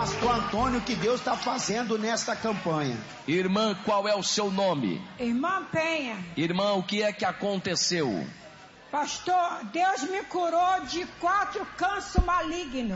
pastor Antônio, que Deus está fazendo nesta campanha. Irmã, qual é o seu nome? Irmã Penha. Irmã, o que é que aconteceu? Pastor, Deus me curou de 4 câncer maligno.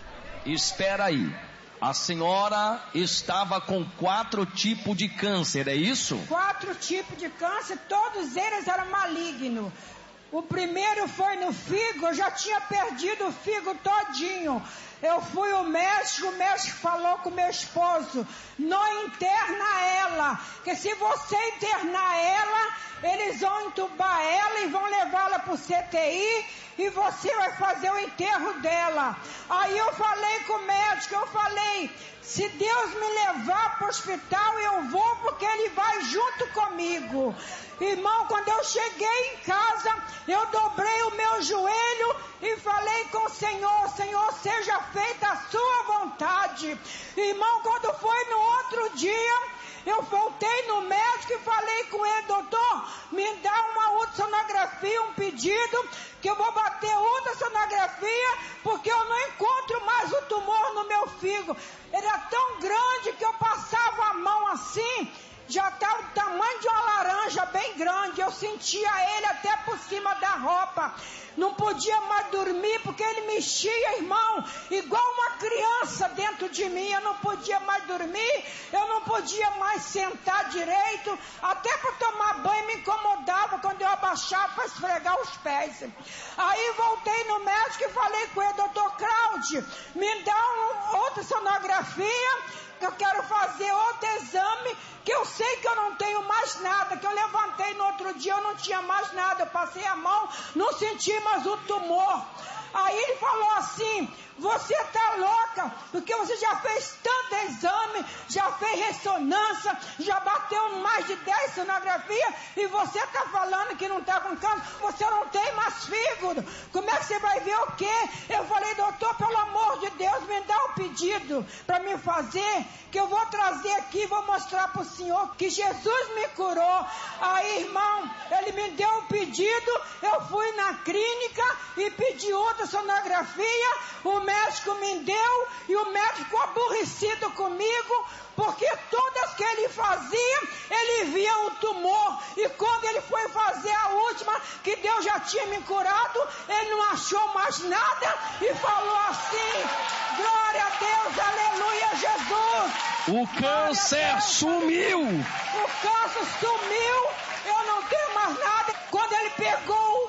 Espera aí. A senhora estava com 4 tipos de câncer, é isso? 4 tipos de câncer, todos eles eram malignos. O primeiro foi no fígado, eu já tinha perdido o fígado todinho. Eu fui ao médico, o médico falou com meu esposo: não interna ela, que se você internar ela, eles vão entubar ela e vão levá-la para o CTI e você vai fazer o enterro dela. Aí eu falei com o médico, eu falei: se Deus me levar para o hospital, eu vou, porque Ele vai junto comigo. Irmão, quando eu cheguei em casa, eu dobrei o meu joelho e falei com o Senhor: Senhor, seja feita a sua vontade. Irmão, quando foi no outro dia, eu voltei no médico e falei com ele: doutor, me dá uma ultrassonografia, um pedido, que eu vou bater ultrassonografia, porque eu não encontro mais o tumor no meu fígado. Ele era tão grande que eu passava a mão assim, já estava o tamanho de uma laranja bem grande, eu sentia ele até por cima da roupa. Não podia mais dormir, porque ele mexia, irmão, igual uma criança dentro de mim. Eu não podia mais dormir, eu não podia mais sentar direito, até para tomar banho me incomodava quando eu abaixava para esfregar os pés. Aí voltei no médico e falei com ele: doutor Cláudio, me dá outra sonografia, que eu quero fazer outro exame, que eu sei que eu não tenho mais nada, que eu levantei no outro dia, eu não tinha mais nada, eu passei a mão, não senti mais o tumor. Aí ele falou assim: você está louca, porque você já fez tanto exame, já fez ressonância, já bateu mais de 10 sonografias, e você está falando que não está com câncer, você não tem mais fígado, como é que você vai ver o quê? Eu falei: doutor, pelo amor de Deus, me dá um pedido para me fazer, que eu vou trazer aqui, vou mostrar para o senhor que Jesus me curou. Aí, irmão, ele me deu um pedido, eu fui na clínica e pedi outra sonografia, o médico me deu, e o médico ficou aborrecido comigo, porque todas que ele fazia, ele via o tumor, e quando ele foi fazer a última, que Deus já tinha me curado, ele não achou mais nada, e falou assim: glória a Deus, aleluia, Jesus. O câncer sumiu. O câncer sumiu, eu não tenho mais nada. Quando ele pegou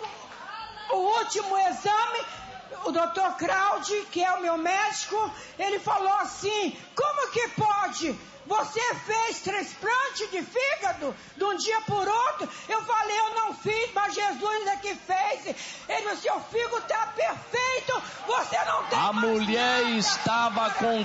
o último exame, o doutor Cláudio, que é o meu médico, ele falou assim: como que pode? Você fez transplante de fígado de um dia por outro? Eu falei: eu não fiz, mas Jesus é que fez. Ele disse: seu fígado está perfeito, você não tem. A mulher estava com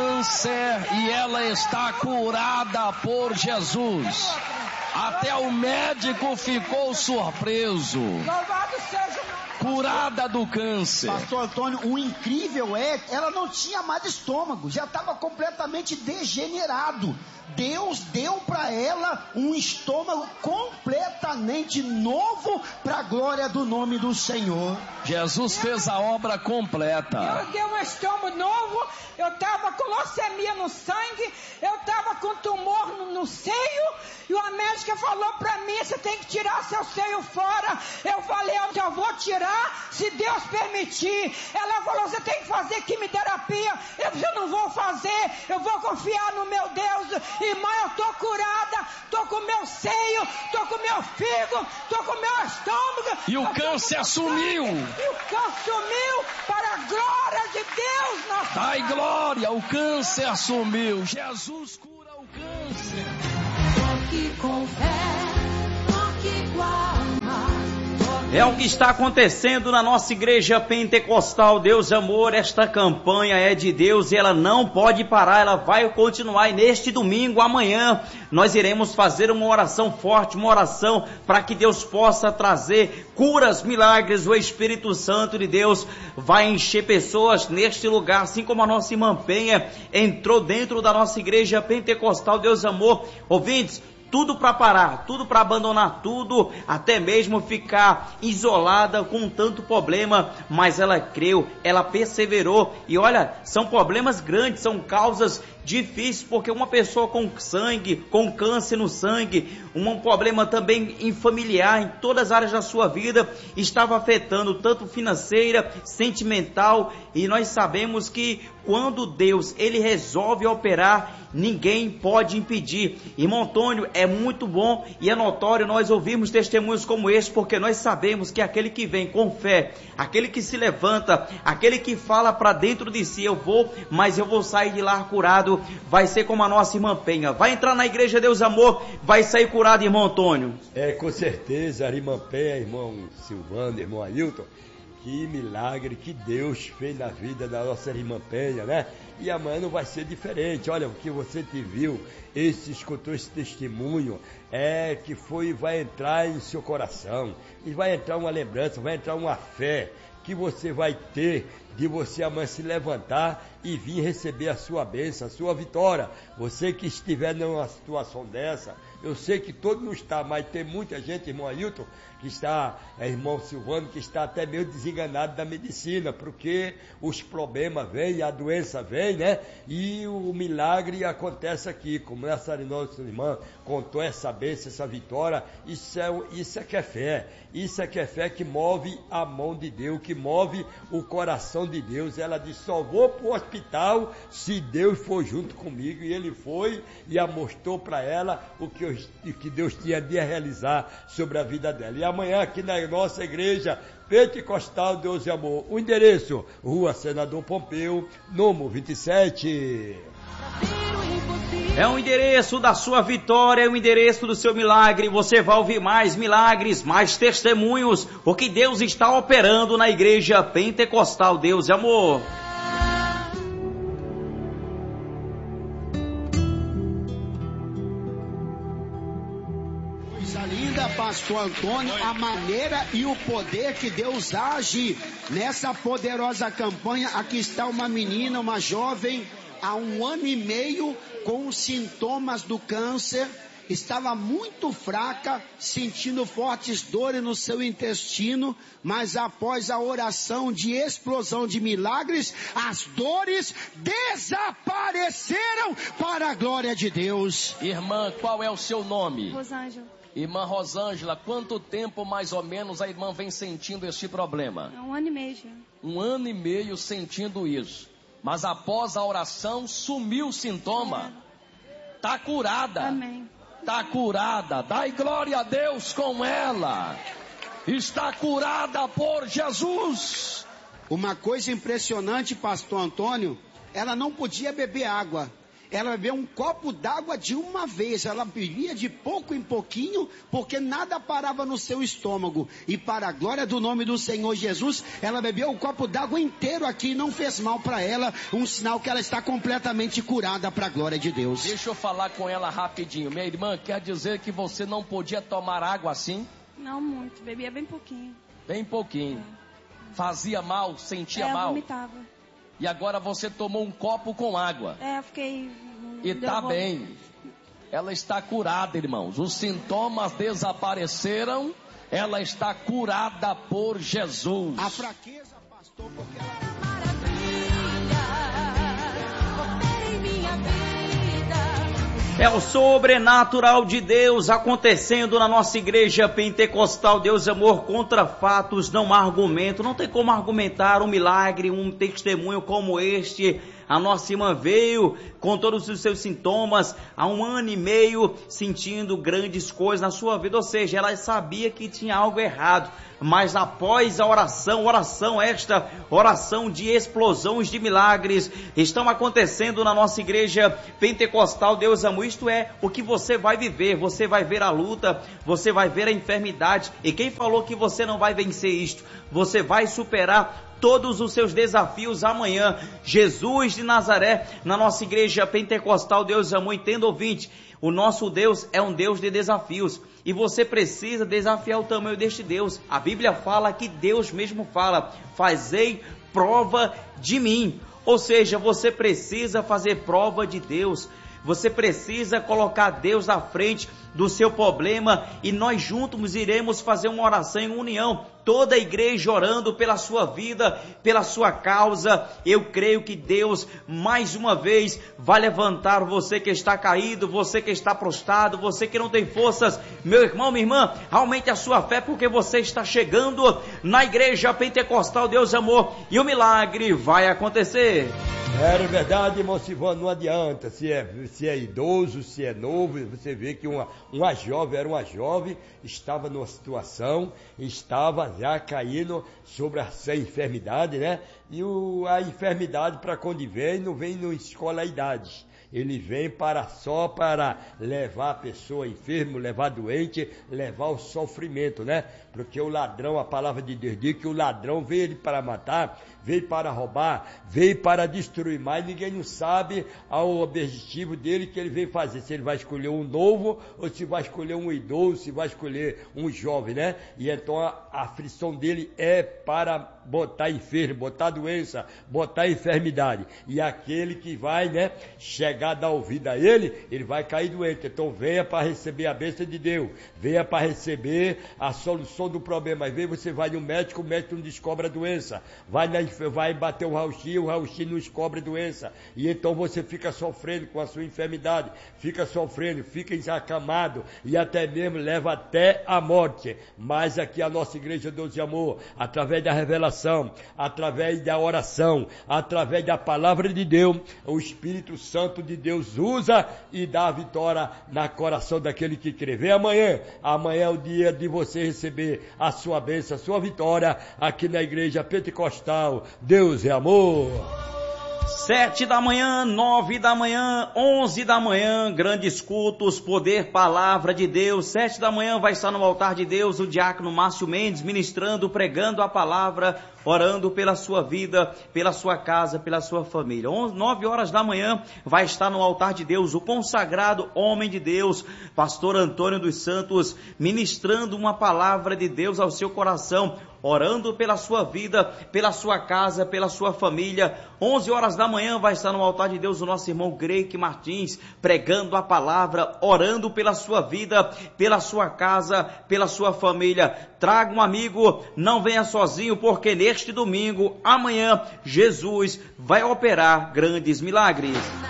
câncer e ela está curada por Jesus. Até o médico ficou surpreso. Louvado seja o nome. Curada do câncer. Pastor Antônio, o incrível é que ela não tinha mais estômago, já estava completamente degenerado. Deus deu para ela um estômago completamente novo, para a glória do nome do Senhor. Jesus fez a obra completa. Eu dei um estômago novo, eu estava com leucemia no sangue, eu estava com tumor no seio, e a médica falou para mim: você tem que tirar seu seio fora. Eu falei: eu vou tirar, se Deus permitir. Ela falou: você tem que fazer quimioterapia. Eu disse: eu não vou fazer, eu vou confiar no meu Deus. Irmã, eu estou curada, estou com meu seio, estou com meu fígado, estou com meu estômago. E o câncer sumiu. E o câncer sumiu, para a glória de Deus. Nossa. Ai, glória, o câncer sumiu. Jesus cura o câncer. Toque com fé, toque com alma. É o que está acontecendo na nossa igreja pentecostal Deus Amor. Esta campanha é de Deus e ela não pode parar, ela vai continuar. E neste domingo, amanhã, nós iremos fazer uma oração forte, uma oração para que Deus possa trazer curas, milagres. O Espírito Santo de Deus vai encher pessoas neste lugar, assim como a nossa irmã Penha entrou dentro da nossa igreja pentecostal Deus Amor. Ouvintes, tudo para parar, tudo para abandonar tudo, até mesmo ficar isolada com tanto problema, mas ela creu, ela perseverou, e olha, são problemas grandes, são causas difíceis, porque uma pessoa com sangue, com câncer no sangue, um problema também em familiar, em todas as áreas da sua vida, estava afetando tanto financeira, sentimental, e nós sabemos que quando Deus, ele resolve operar, ninguém pode impedir. Irmão Antônio, é muito bom e é notório nós ouvirmos testemunhos como esse, porque nós sabemos que aquele que vem com fé, aquele que se levanta, aquele que fala para dentro de si, eu vou sair de lá curado, vai ser como a nossa irmã Penha, vai entrar na igreja Deus Amor, vai sair curado, irmão Antônio. Com certeza, a irmã Penha, irmão Silvano, irmão Ailton, que milagre que Deus fez na vida da nossa irmã Penha, né? E amanhã não vai ser diferente. Olha, o que você te viu, escutou esse testemunho, vai entrar em seu coração, e vai entrar uma lembrança, vai entrar uma fé que você vai ter de você amanhã se levantar e vir receber a sua bênção, a sua vitória. Você que estiver numa situação dessa, eu sei que todo não está, mas tem muita gente, irmão Ailton, que está, irmão Silvano, que está até meio desenganado da medicina, porque os problemas vêm, a doença vem, né? E o milagre acontece aqui, como essa nossa irmã contou essa bênção, essa vitória, isso é que é fé. Isso é que é fé que move a mão de Deus, que move o coração de Deus. Ela disse, só vou para o hospital se Deus for junto comigo. E ele foi e mostrou para ela o que Deus tinha de realizar sobre a vida dela. E amanhã aqui na nossa igreja Pentecostal Deus e Amor, o endereço, Rua Senador Pompeu, número 27. É o endereço da sua vitória, é o endereço do seu milagre. Você vai ouvir mais milagres, mais testemunhos, o que Deus está operando na igreja Pentecostal Deus e Amor. Coisa linda, pastor Antônio, a maneira e o poder que Deus age nessa poderosa campanha. Aqui está uma menina, uma jovem, há 1 ano e meio, com os sintomas do câncer, estava muito fraca, sentindo fortes dores no seu intestino, mas após a oração de explosão de milagres, as dores desapareceram para a glória de Deus. Irmã, qual é o seu nome? Rosângela. Irmã Rosângela, quanto tempo mais ou menos a irmã vem sentindo este problema? 1 ano e meio já. 1 ano e meio sentindo isso. Mas após a oração, sumiu o sintoma. Está curada. Amém. Está curada. Dai glória a Deus com ela. Está curada por Jesus. Uma coisa impressionante, pastor Antônio, ela não podia beber água. Ela bebeu um copo d'água de uma vez, ela bebia de pouco em pouquinho, porque nada parava no seu estômago. E para a glória do nome do Senhor Jesus, ela bebeu o copo d'água inteiro aqui e não fez mal para ela, um sinal que ela está completamente curada para a glória de Deus. Deixa eu falar com ela rapidinho. Minha irmã, quer dizer que você não podia tomar água assim? Não muito, bebia bem pouquinho. Bem pouquinho. Fazia mal, sentia mal? Vomitava. E agora você tomou um copo com água. Eu fiquei... E tá bem. Ela está curada, irmãos. Os sintomas desapareceram. Ela está curada por Jesus. A fraqueza, pastor, porque ela... É o sobrenatural de Deus acontecendo na nossa igreja Pentecostal Deus e Amor. Contra fatos não há argumento, não tem como argumentar um milagre, um testemunho como este. A nossa irmã veio com todos os seus sintomas há 1 ano e meio, sentindo grandes coisas na sua vida, ou seja, ela sabia que tinha algo errado, mas após a oração de explosões de milagres, estão acontecendo na nossa igreja Pentecostal Deus Amor. Isto é o que você vai viver, você vai ver a luta, você vai ver a enfermidade, e quem falou que você não vai vencer isto? Você vai superar todos os seus desafios amanhã. Jesus de Nazaré, na nossa igreja Pentecostal Deus Amor. Entenda, ouvinte, o nosso Deus é um Deus de desafios, e você precisa desafiar o tamanho deste Deus. A Bíblia fala que Deus mesmo fala, fazei prova de mim, ou seja, você precisa fazer prova de Deus. Você precisa colocar Deus à frente do seu problema e nós juntos iremos fazer uma oração em união. Toda a igreja orando pela sua vida, pela sua causa. Eu creio que Deus, mais uma vez, vai levantar você que está caído, você que está prostrado, você que não tem forças. Meu irmão, minha irmã, aumente a sua fé, porque você está chegando na igreja pentecostal Deus é Amor e o milagre vai acontecer. É verdade, irmão Silvano, não adianta, se é idoso, se é novo, você vê que uma jovem, estava numa situação, estava já caindo sobre essa enfermidade, né? E a enfermidade, para quando vem, não escolhe a idade. Ele vem só para levar a pessoa enferma, levar doente, levar o sofrimento, né? Porque o ladrão, a palavra de Deus diz que o ladrão veio para matar, veio para roubar, veio para destruir, mas ninguém não sabe o objetivo dele que ele veio fazer, se ele vai escolher um novo, ou se vai escolher um idoso, se vai escolher um jovem, né? E então a aflição dele é para botar enfermo, botar doença, botar enfermidade, e aquele que vai, né, chegar a dar ouvido a ele vai cair doente. Então venha para receber a bênção de Deus, venha para receber a solução do problema. Às vezes você vai no médico, o médico não descobre a doença, vai bater o raio-x não descobre a doença, e então você fica sofrendo com a sua enfermidade, fica acamado, e até mesmo leva até a morte. Mas aqui a nossa igreja Deus de Amor, através da revelação, através da oração, através da palavra de Deus, o Espírito Santo de Deus usa e dá a vitória no coração daquele que crê. Vem amanhã é o dia de você receber a sua bênção, a sua vitória aqui na igreja pentecostal Deus é Amor. 7 da manhã, 9 da manhã, 11 da manhã, grandes cultos, poder, palavra de Deus. 7 da manhã vai estar no altar de Deus o diácono Márcio Mendes ministrando, pregando a palavra, orando pela sua vida, pela sua casa, pela sua família. 9 horas da manhã vai estar no altar de Deus o consagrado homem de Deus, pastor Antônio dos Santos, ministrando uma palavra de Deus ao seu coração, orando pela sua vida, pela sua casa, pela sua família. 11 horas da manhã vai estar no altar de Deus o nosso irmão Greik Martins, pregando a palavra, orando pela sua vida, pela sua casa, pela sua família. Traga um amigo, não venha sozinho, porque neste domingo, amanhã, Jesus vai operar grandes milagres.